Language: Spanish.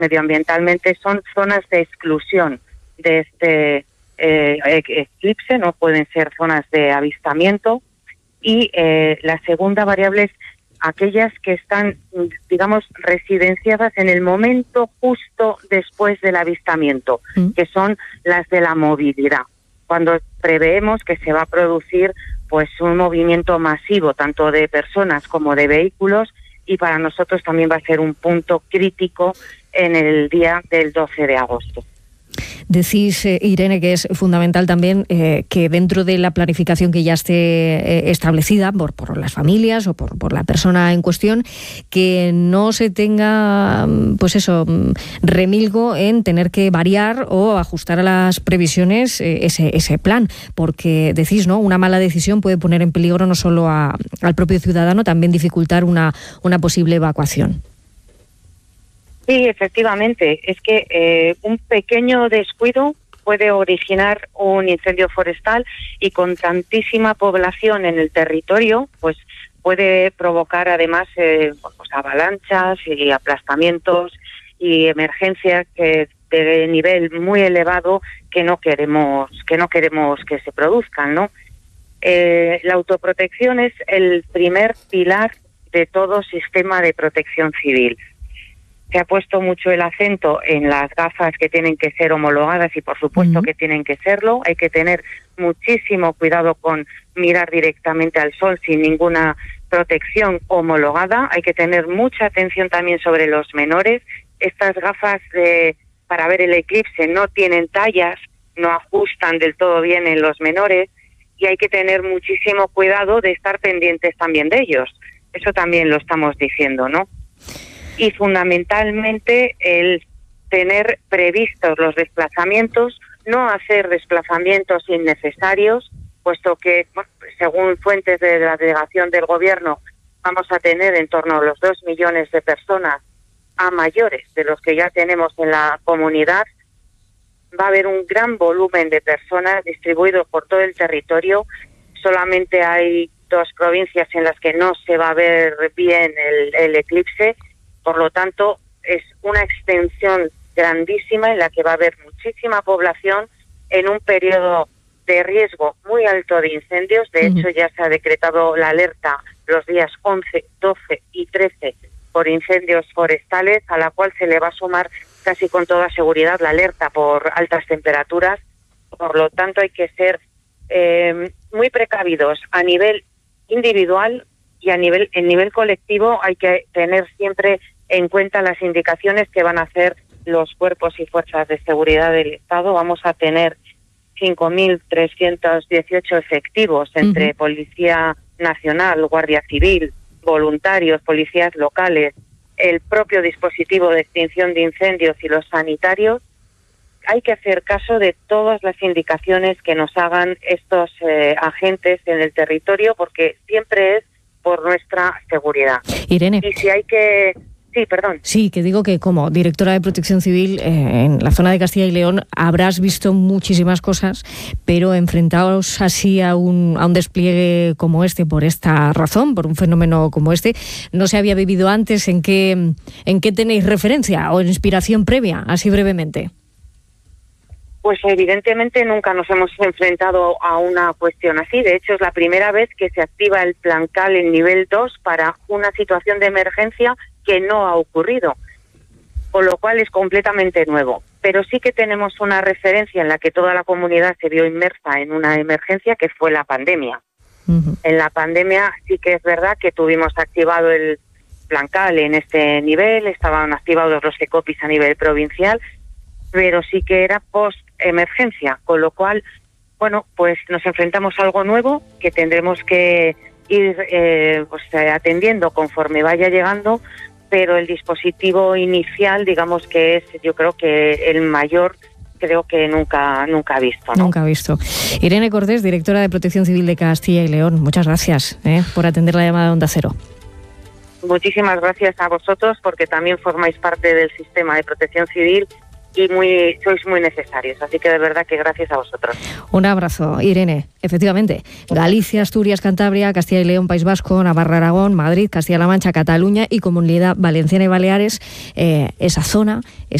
medioambientalmente son zonas de exclusión de este eclipse, no pueden ser zonas de avistamiento. Y la segunda variable es aquellas que están, digamos, residenciadas en el momento justo después del avistamiento, que son las de la movilidad, cuando preveemos que se va a producir pues un movimiento masivo tanto de personas como de vehículos, y para nosotros también va a ser un punto crítico en el día del 12 de agosto. Decís, Irene, que es fundamental también que dentro de la planificación que ya esté establecida por las familias o por la persona en cuestión, que no se tenga, pues eso, remilgo en tener que variar o ajustar a las previsiones ese plan, porque decís, ¿no?, una mala decisión puede poner en peligro no solo al propio ciudadano, también dificultar una posible evacuación. Sí, efectivamente. Es que un pequeño descuido puede originar un incendio forestal, y con tantísima población en el territorio, pues puede provocar además avalanchas y aplastamientos y emergencias de nivel muy elevado que no queremos que se produzcan, ¿no? La autoprotección es el primer pilar de todo sistema de protección civil. Se ha puesto mucho el acento en las gafas que tienen que ser homologadas, y por supuesto que tienen que serlo. Hay que tener muchísimo cuidado con mirar directamente al sol sin ninguna protección homologada. Hay que tener mucha atención también sobre los menores. Estas gafas para ver el eclipse no tienen tallas, no ajustan del todo bien en los menores, y hay que tener muchísimo cuidado de estar pendientes también de ellos. Eso también lo estamos diciendo, ¿no? Y fundamentalmente el tener previstos los desplazamientos, no hacer desplazamientos innecesarios, puesto que, según fuentes de la delegación del Gobierno, vamos a tener en torno a los 2 millones de personas a mayores de los que ya tenemos en la comunidad. Va a haber un gran volumen de personas distribuidos por todo el territorio. Solamente hay 2 provincias en las que no se va a ver bien el eclipse. Por lo tanto, es una extensión grandísima en la que va a haber muchísima población en un periodo de riesgo muy alto de incendios. De hecho, ya se ha decretado la alerta los días 11, 12 y 13 por incendios forestales, a la cual se le va a sumar casi con toda seguridad la alerta por altas temperaturas. Por lo tanto, hay que ser muy precavidos a nivel individual, y en nivel colectivo hay que tener siempre en cuenta las indicaciones que van a hacer los cuerpos y fuerzas de seguridad del Estado. Vamos a tener 5.318 efectivos entre Policía Nacional, Guardia Civil, voluntarios, policías locales, el propio dispositivo de extinción de incendios y los sanitarios. Hay que hacer caso de todas las indicaciones que nos hagan estos agentes en el territorio, porque siempre es por nuestra seguridad. Irene. Y si hay que... Sí, perdón. Sí, que digo que como directora de Protección Civil en la zona de Castilla y León habrás visto muchísimas cosas, pero enfrentados así a un despliegue como este, por esta razón, por un fenómeno como este, ¿no se había vivido antes? ¿En qué tenéis referencia o inspiración previa, así brevemente? Pues evidentemente nunca nos hemos enfrentado a una cuestión así. De hecho, es la primera vez que se activa el Plan CAL en nivel 2 para una situación de emergencia que no ha ocurrido, con lo cual es completamente nuevo. Pero sí que tenemos una referencia en la que toda la comunidad se vio inmersa en una emergencia, que fue la pandemia. En la pandemia sí que es verdad que tuvimos activado el Plan CAL en este nivel, estaban activados los ECOPIs a nivel provincial, pero sí que era post-emergencia, con lo cual, bueno, pues nos enfrentamos a algo nuevo que tendremos que ir atendiendo conforme vaya llegando, pero el dispositivo inicial, digamos que es, yo creo que el mayor, creo que nunca visto, ¿no? Nunca visto. Irene Cordés, directora de Protección Civil de Castilla y León, muchas gracias por atender la llamada de Onda Cero. Muchísimas gracias a vosotros, porque también formáis parte del sistema de protección civil, y sois muy necesarios. Así que de verdad que gracias a vosotros. Un abrazo, Irene. Efectivamente, Galicia, Asturias, Cantabria, Castilla y León, País Vasco, Navarra, Aragón, Madrid, Castilla-La Mancha, Cataluña y Comunidad Valenciana y Baleares, esa zona